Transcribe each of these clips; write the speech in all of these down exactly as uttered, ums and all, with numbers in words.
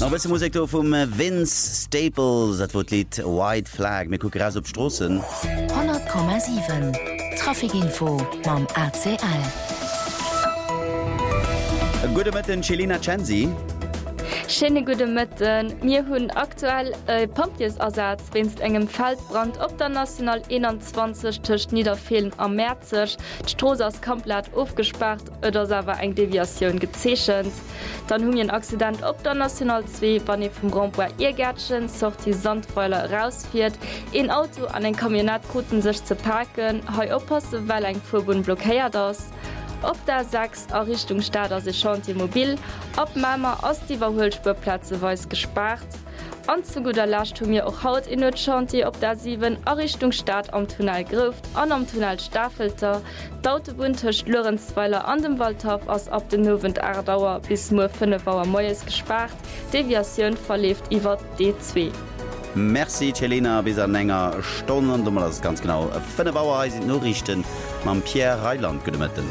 Ein bisschen Musik da vom Vince Staples, das wird Lied White Flag. Wir gucken raus auf die Straßen. hundert Komma sieben Trafikinfo beim A C L. Guten Morgen, Celina Censi. Schöne gute Mitten. Wir haben aktuell äh, Pompiesersatz wenn's engem Feldbrand op der National einundzwanzig zwischen Niederfehlen am Märzig. Die Straße ist komplett aufgesperrt oder ist aber eine Deviation gezeschend. Dann haben wir einen Accident op der National zwei, wenn ihr vom Rond-Point Irrgärtchen sorgt die Sandfäule rausfährt. Ein Auto an ein Kamionett konnten sich zu parken. Heu aufpassen, weil ein Fuhrbund blockiert ist. Op der sechs a Richtung Stadt as se Chantimobil, op Mamer ass die Verholspurplätze weis gespart. An zu guter Last hun mir och haut in net Chantier op der sieben a Richtung Stadt am Tunnel Grüft, an am Tunnel Staffelter, d'Autobuntecht Lorenzweiler an dem Waldhof ass ab den nowen Erdauer bis nur fünf Bauer Moes gespart. Deviation verleft iwwer D zwei. Merci, Celina, bis an enger Stunde. Und das ist ganz genau fünf Bauer sind Nachrichten mit Pierre Heiland. Guten Morgen.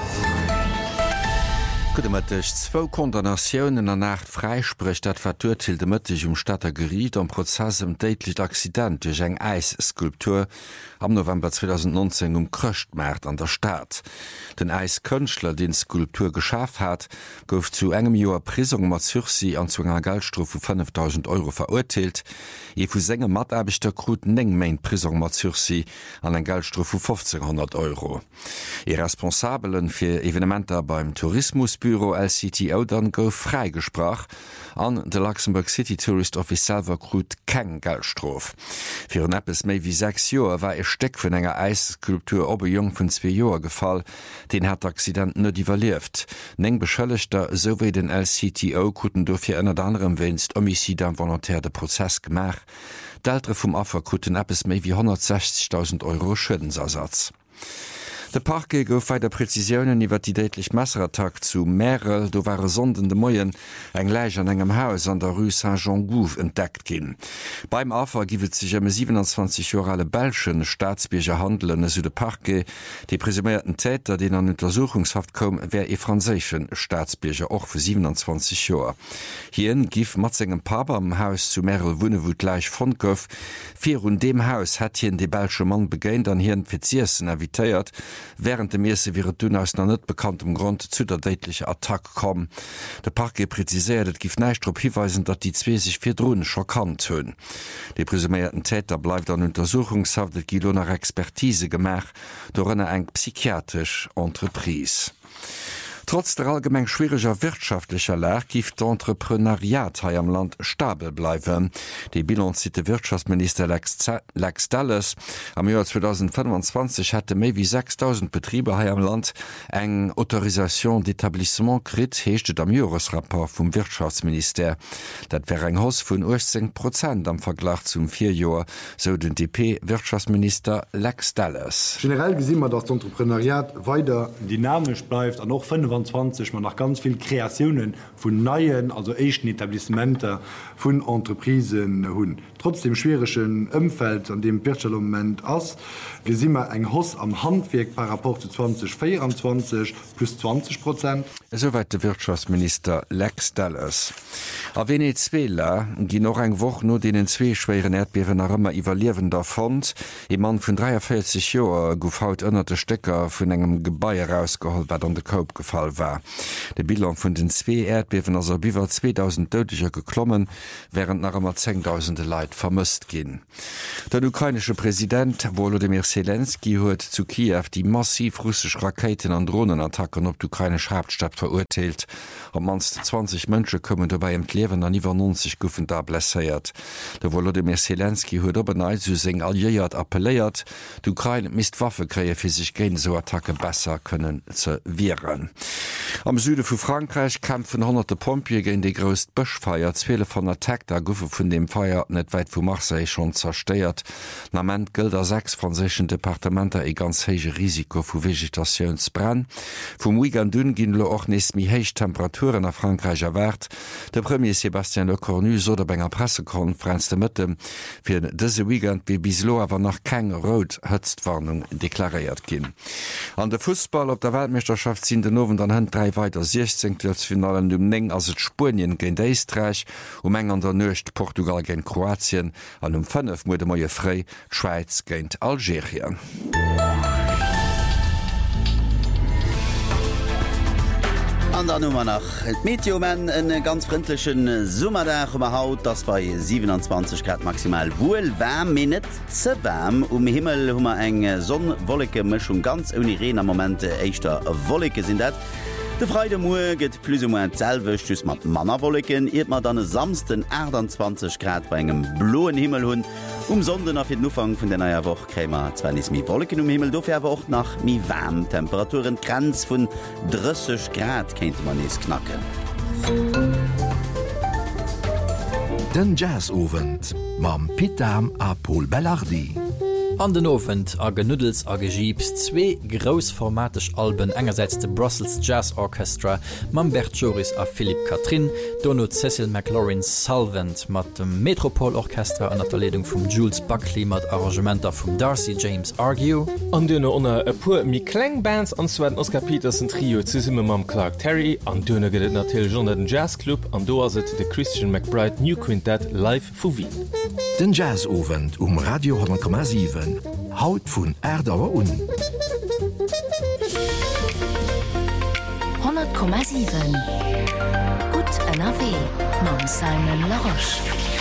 Gute Mittag. Zwei Kondamnationen an Nacht freispricht, das verurteilte Mittag um Stadter Gericht am Prozess im tödlichen Accident durch eine Eisskulptur am November zweitausendneunzehn um Kröchtmarkt an der Stadt. Den Eiskünstler, den die Skulptur geschaffen hat, gouf zu engem Jahr Prison mit Sursis und zu einer Geldstrafe von fünftausend Euro verurteilt. Je für seine Mitarbeiter krut neng mein Prison mit Sursis an eine Geldstrafe von fünfzehnhundert Euro. Die Responsablen für Evenementer beim Tourismusbüro L C T O dann gouf freigesprach, an der Luxemburg City Tourist Office selber krut kein Geldstrafe. Für ein etwas mehr wie sechs Jahre war ein Stück von einer Eisskulptur ob ein Jung von zwei Jahren gefallen, den hat der Accident nicht überlebt. Neng Beschuldigter sowie den L C T O konnten dafür unter anderem wennst Homizid involontaire den Prozess gemacht. Die Eltern vom Opfer konnten etwas mehr wie hundertsechzigtausend Euro Schadensersatz. De Parke gouf bei der Präzisionen iwwer die déitlich Messerattack zu Merel, do waren sondende Moien eng Läich an engem Haus an der Rue Saint-Jean-Gouv entdeckt gin. Beim Afer giwet sich am siebenundzwanzig Jahre Belschen Staatsbierger Handeln su de Parke, die presumierten Täter, den an Untersuchungshaft kom, wär e franzéschen Staatsbierger och für siebenundzwanzig Joer. Hien gif mat engem Papa am Haus zu Merel Wunewut gleich von gouf. Vier run dem Haus hat hien de Belsche Mann begéint an hien Fiziersen ervitéiert, während de Mese wie dun aus na net bekanntem Grund zu der deitliche Attack kom. De Parke präziséiert, et gif neistrop hiweisen, dat die zwee sich fir Drohnen schockant hunn. De presumierten Täter bleibt an Untersuchungshaft et Gilo nach Expertise gemach, dorënne eng psychiatrisch Entreprise. Trotz der allgemein schwieriger wirtschaftlicher Lage gibt Entrepreneuriat hier am Land stabil bleiben. Die Bilanz sieht der Wirtschaftsminister Lex, Lex Dallas. Am Jahr zweitausendfünfundzwanzig hatte mehr wie sechstausend Betriebe hier am Land eng Autorisation d'Etablissement krit, hechte am Jahresrapport vom Wirtschaftsminister. Das wäre ein Haus von achtzehn Prozent am Vergleich zum vier Jahr, so den D P-Wirtschaftsminister Lex Dallas. Generell gesehen wir, dass das Entrepreneuriat weiter dynamisch bleibt und auch fünfundzwanzig man nach ganz viel Kreationen von neuen, also echten Etablissementen von Entreprisen hun. Trotz dem schwierigen Umfeld, an dem Wirtschaftsmoment ist, gesehen wir ein Haus am Handwerk par rapport zu zwanzig vierundzwanzig plus zwanzig Prozent. Soweit der Wirtschaftsminister Lex Dallas. A Venezuela gi noch eng woch no denen zwee schweren Erdbewen a ëmmer iwwerliewender Fond. E Mann vun dreiundvierzig Joer gouf haut ënnerte Stecker vun engem Gebäier rausgeholt, wat an de Koop gefall war. De Bilan vun den zwee Erdbewen ass er biwer zweitausend Dödecher geklommen, während nach ëmmer zehntausende Leiit vermisst ginn. Der ukrainische Präsident Volodymyr Zelensky huet zu Kiew die massiv russsisch Raketen an Drohnenattacken op d'ukrainesch Hauptstadt verurteilt. Am manst zwanzig Mënsche kommen dabei im Klewen an iwwer neunzig Guffen da blessiert. Der Volodymyr Zelensky huet op beneit zu seng alliiert appelléiert, d'Ukraine mist Waffe kree fir sich géint so Attacke besser können ze wehren. Am Süde vu Frankreich kämpfen hunderte Pompier gegen die größt Böschfeier. Zwille von Attack der Guffe von dem Feier net weit vu Marseille schon zersteiert. Nament gilt der sechs franzischen Departementer e ganz hege Risiko vu Vegetationsbrenn. Vom Weekend dünn gin lo och nes mi heich Temperaturen nach Frankreich erwert. Der Premier Sébastien Lecornu so der benger Pressekonferenz de Mitte fir dese Weekend wie bislo awer nach keng Rot Hëtztwarnung deklariert gin. An der Fußball op der Weltmeisterschaft sind den nowen dann hun drei weiter sechzehntelfinalen um neng as et Spien géint Eistreich, um eng an der Nøcht Portugal géint Kroatien, an um fünf Mo de Moie Fré Schweiz géint Algerien. An der Nummer nach Meteomen en ganz frindlichen Summerdach um Haut, das bei siebenundzwanzig Grad maximal wohl wärm minnet ze wärm um Himmel hummer eng Sonnenwolleke Mischung ganz uni Rener Momente eichter Wolleke sind dat. De Freide Mu gët plus zelwechtus mat Mannerwolleken, iert mat dann samsten achtundzwanzig Grad bei engem bloen Himmel hunn. Um Sonden auf den Ufang vun der naier Woch krämer zwanzig mi Wolken um Himmel, dofir awer och nach mi Wärm Temperaturen Grenz vun dreißig Grad kennt man nees knacken. Den Jazzovent mam Pitam a Paul Bellardi. An den Ofent a Genuddels a Gegiebs zwee grousformatisch Alben engerseits de Brussels Jazz Orchestra, mam Bert Joris a Philipp Katrin, Donno Cecil McLaurin Salvent mat dem Metropolorchester an der Ledung vum Jules Buckley mat Arrangementer vum Darcy James Argue. An Dënne onnner e puer mi Kklengbands anzweden Oscar Petersen Trio ze simme mam Clark Terry, an Dënne gët natil Jo den Jazzclub an do aset de Christian McBride New Quintet live vu Wien. Den Jazzovent um Radio hundert Komma sieben. Haut vun Erdauer un. hundert Komma sieben. Gut N R W mam Simon Laroche.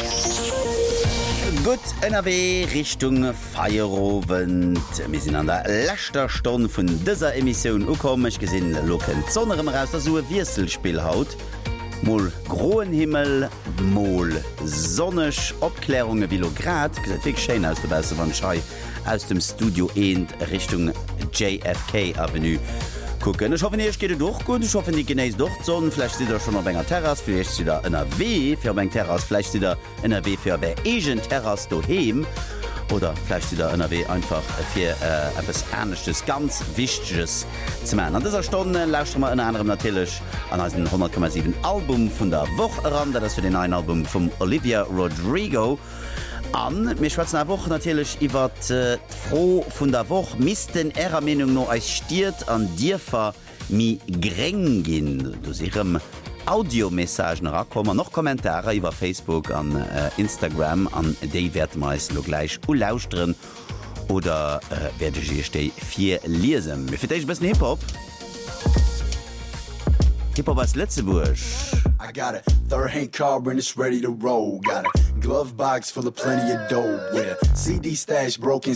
Gut N R W Richtung Feierowend. Wir sind an der letzter Stunde von dieser Emission ukom. Ich gesehen locken Sonnerem raus der Sue Wirselspielhaut. Mol groen Himmel, Mol sonnech Obklärunge wie Grad Schein aus der Besse van Schei aus dem Studio eend Richtung J F K Avenue gucken. Ich hoffe ich geht doch gut. Ich hoffe die genéis doch Sonnenfle sie da schon enger Terras, vielleicht sie da N R W für Bank Terras, vielleicht sie da N R W für bei Agent Terras doheim. Oder vielleicht sie da N R W einfach für äh, etwas Ernstes, ganz Wichtiges zu machen. An dieser Stunde lauscht mal unter anderem natürlich an einem hundert Komma sieben Album von der Woche ran. Das ist für den neuen Album von Olivia Rodrigo. An mir schwarzen der Woche natürlich über äh, froh von der Woche missten ihrer Meinung noch als stiert an dir ver mi greng gehen. Du siehst Audiomessagen rakommen noch Kommentare über Facebook an äh, Instagram an de werden meist nur gleich lausren oder äh, werde ich ste vier lesen mir vielleicht bisschen Hip-Hop Hip-Hop was Letzteburg. I got a third hand car when it's ready to roll. Got a glove box full of plenty of dough with a C D stash broken